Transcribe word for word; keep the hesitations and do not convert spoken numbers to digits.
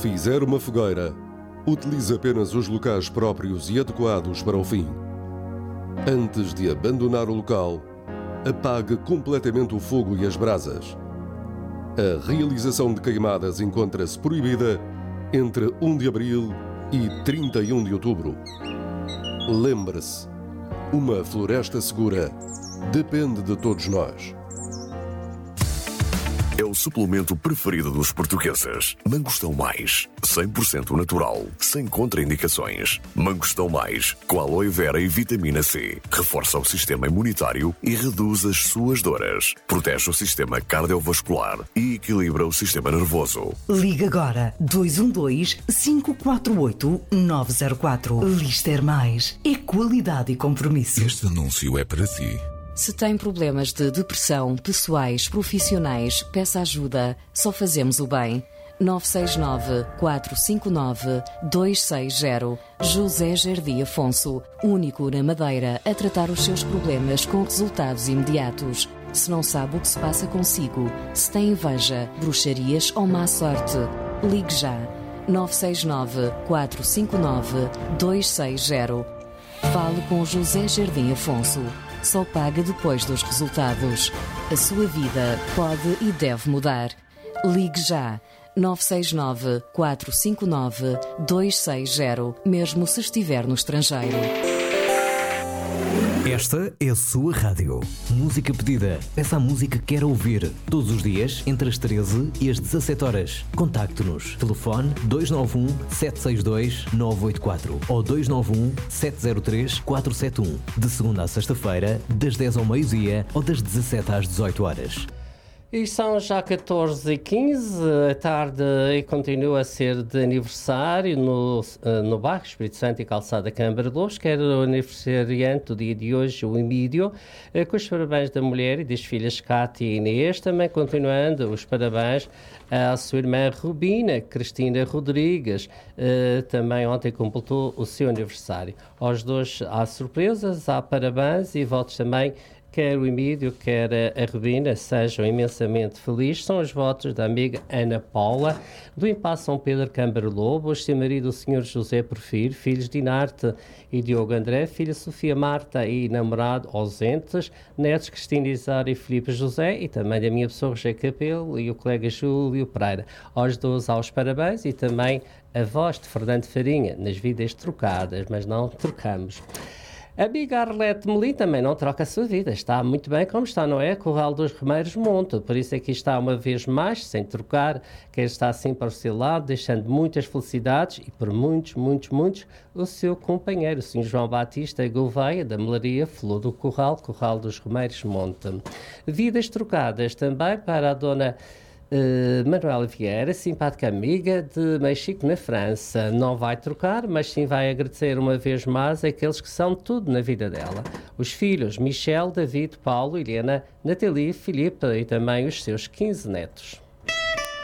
fizer uma fogueira, utilize apenas os locais próprios e adequados para o fim. Antes de abandonar o local, apague completamente o fogo e as brasas. A realização de queimadas encontra-se proibida entre um de abril e trinta e um de outubro. Lembre-se, uma floresta segura depende de todos nós. É o suplemento preferido dos portugueses. Mangostão Mais, cem por cento natural, sem contraindicações. Mangostão Mais, com aloe vera e vitamina C. Reforça o sistema imunitário e reduz as suas dores. Protege o sistema cardiovascular e equilibra o sistema nervoso. Liga agora dois um dois, cinco quatro oito, nove zero quatro. Lister Mais. É qualidade e compromisso. Este anúncio é para ti. Se tem problemas de depressão, pessoais, profissionais, peça ajuda. Só fazemos o bem. nove seis nove, quatro cinco nove, dois seis zero. José Jardim Afonso, único na Madeira a tratar os seus problemas com resultados imediatos. Se não sabe o que se passa consigo, se tem inveja, bruxarias ou má sorte, ligue já. nove seis nove, quatro cinco nove, dois seis zero. Fale com José Jardim Afonso. Só paga depois dos resultados. A sua vida pode e deve mudar. Ligue já. nove seis nove, quatro cinco nove, dois seis zero, mesmo se estiver no estrangeiro. Esta é a sua rádio. Música pedida. Peça a música que quer ouvir. Todos os dias, entre as treze e as dezassete horas. Contacte-nos. Telefone dois nove um, sete seis dois, nove oito quatro ou dois nove um, sete zero três, quatro sete um. De segunda a sexta-feira, das dez ao meio-dia ou das dezassete às dezoito horas. E são já catorze e quinze, a tarde e continua a ser de aniversário no, no bairro Espírito Santo e Calçada Câmara de Lobos, que era o aniversariante do dia de hoje, o Emílio, com os parabéns da mulher e das filhas Cátia e Inês, também continuando os parabéns à sua irmã Rubina, Cristina Rodrigues, também ontem completou o seu aniversário. Aos dois há surpresas, há parabéns e votos também. Quer o Emílio, quer a Rubina, sejam imensamente felizes. São os votos da amiga Ana Paula, do Impasse São Pedro Câmara Lobos, seu marido, o senhor José Porfírio, filhos Dinarte e Diogo André, filha Sofia Marta e namorado ausentes, netos Cristina Isara e Filipe José, e também da minha pessoa, José Capelo, e o colega Júlio Pereira. Aos dois, aos parabéns, e também a voz de Fernando Farinha, nas vidas trocadas, mas não trocamos. A amiga Arlete Melim também não troca a sua vida, está muito bem como está, não é? Corral dos Remeiros Monte, por isso aqui está uma vez mais, sem trocar, quer estar sempre ao seu lado, deixando muitas felicidades e por muitos, muitos, muitos, o seu companheiro, o senhor João Batista Gouveia, da Melaria Flor do Corral, Corral dos Remeiros Monte. Vidas trocadas também para a dona Uh, Manuela Vieira, simpática amiga de Mexico na França. Não vai trocar, mas sim vai agradecer uma vez mais àqueles que são tudo na vida dela. Os filhos Michel, David, Paulo, Helena, Nathalie, Filipe e também os seus quinze netos.